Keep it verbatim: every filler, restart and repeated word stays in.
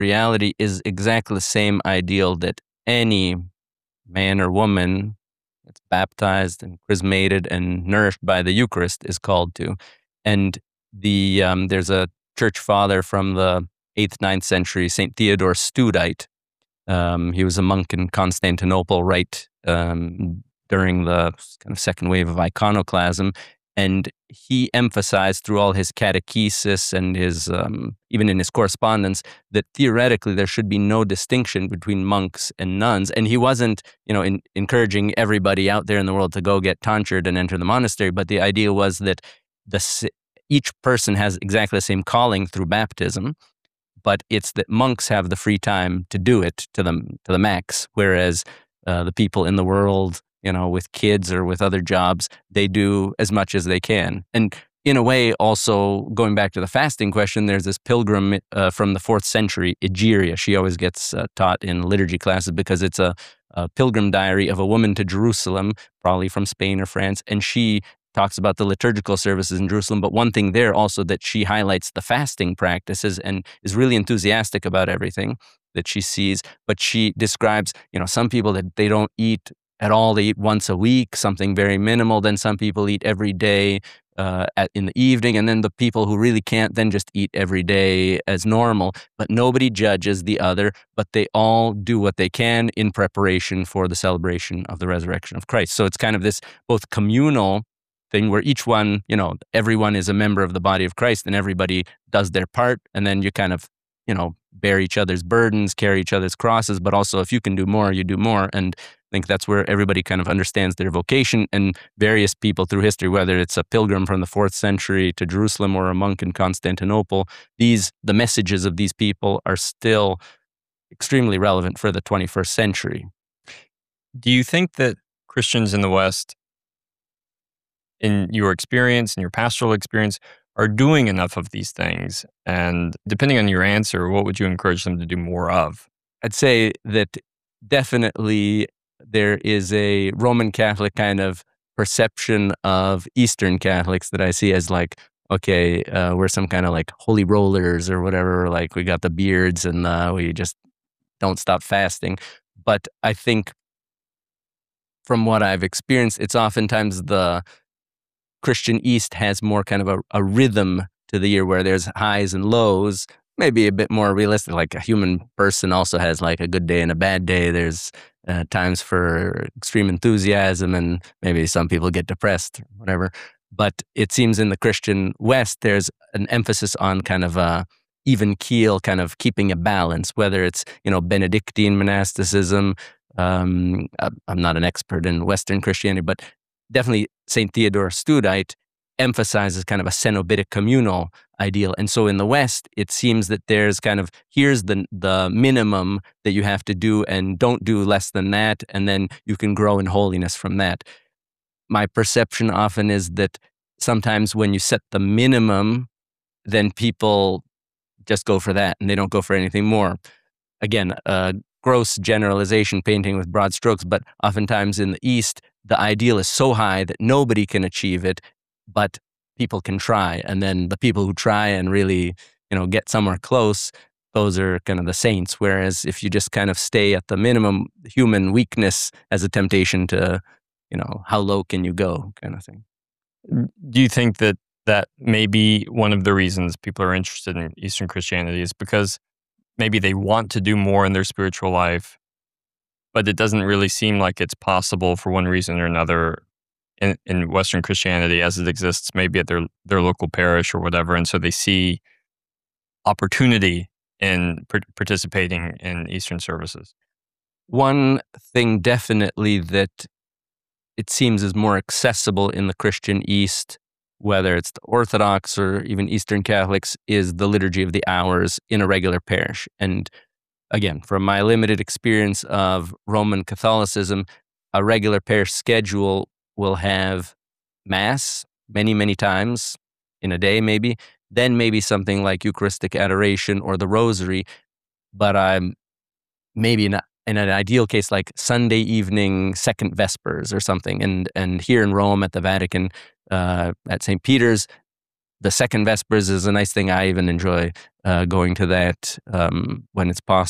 reality is exactly the same ideal that any man or woman that's baptized and chrismated and nourished by the Eucharist is called to. And the um, there's a church father from the eighth, ninth century, Saint Theodore Studite. Um, he was a monk in Constantinople right um, during the kind of second wave of iconoclasm. And he emphasized through all his catechesis and his um, even in his correspondence that theoretically there should be no distinction between monks and nuns. And he wasn't, you know, in, encouraging everybody out there in the world to go get tonsured and enter the monastery. But the idea was that the each person has exactly the same calling through baptism, but it's that monks have the free time to do it to the to the max, whereas uh, the people in the world, you know, with kids or with other jobs, they do as much as they can. And in a way, also going back to the fasting question, there's this pilgrim uh, from the fourth century, Egeria. She always gets uh, taught in liturgy classes because it's a, a pilgrim diary of a woman to Jerusalem, probably from Spain or France, and she talks about the liturgical services in Jerusalem. But one thing there also that she highlights the fasting practices and is really enthusiastic about everything that she sees. But she describes, you know, some people that they don't eat at all, they eat once a week, something very minimal. Then some people eat every day uh, at, in the evening. And then the people who really can't then just eat every day as normal. But nobody judges the other, but they all do what they can in preparation for the celebration of the resurrection of Christ. So it's kind of this both communal thing where each one, you know, everyone is a member of the body of Christ and everybody does their part. And then you kind of, you know, bear each other's burdens, carry each other's crosses. But also if you can do more, you do more. And I think that's where everybody kind of understands their vocation. And various people through history, whether it's a pilgrim from the fourth century to Jerusalem or a monk in Constantinople, these, the messages of these people are still extremely relevant for the twenty-first century. Do you think that Christians in the West, in your experience, in your pastoral experience, are doing enough of these things? And depending on your answer, what would you encourage them to do more of? I'd say that definitely there is a Roman Catholic kind of perception of Eastern Catholics that I see as like, okay, uh, we're some kind of like holy rollers or whatever, like we got the beards and uh, we just don't stop fasting. But I think from what I've experienced, it's oftentimes the Christian East has more kind of a, a rhythm to the year where there's highs and lows, maybe a bit more realistic. Like a human person also has like a good day and a bad day. There's uh, times for extreme enthusiasm and maybe some people get depressed, whatever. But it seems in the Christian West, there's an emphasis on kind of a even keel, kind of keeping a balance, whether it's, you know, Benedictine monasticism. Um, I'm not an expert in Western Christianity, but definitely Saint Theodore Studite emphasizes kind of a cenobitic communal ideal. And so in the West, it seems that there's kind of, here's the the minimum that you have to do and don't do less than that, and then you can grow in holiness from that. My perception often is that sometimes when you set the minimum, then people just go for that and they don't go for anything more. Again, uh, gross generalization, painting with broad strokes, but oftentimes in the East, the ideal is so high that nobody can achieve it, but people can try. And then the people who try and really, you know, get somewhere close, those are kind of the saints. Whereas if you just kind of stay at the minimum, human weakness as a temptation to, you know, how low can you go kind of thing. Do you think that that may be one of the reasons people are interested in Eastern Christianity is because maybe they want to do more in their spiritual life, but it doesn't really seem like it's possible for one reason or another in, in Western Christianity as it exists, maybe at their, their local parish or whatever. And so they see opportunity in par- participating in Eastern services. One thing definitely that it seems is more accessible in the Christian East, whether it's the Orthodox or even Eastern Catholics, is the Liturgy of the Hours in a regular parish. And again, from my limited experience of Roman Catholicism, a regular parish schedule will have Mass many, many times in a day maybe, then maybe something like Eucharistic Adoration or the Rosary, but I'm maybe not in an ideal case like Sunday evening second Vespers or something. And and here in Rome at the Vatican, uh, at Saint Peter's, the second Vespers is a nice thing I even enjoy uh, going to that um, when it's possible.